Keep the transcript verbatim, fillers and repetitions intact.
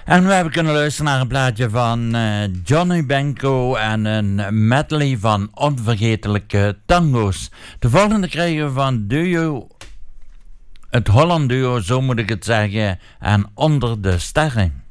En we hebben kunnen luisteren naar een plaatje van uh, Johnny Benko en een medley van onvergetelijke tango's. De volgende krijgen we van duo, het Holland duo, zo moet ik het zeggen, en Onder de Sterren.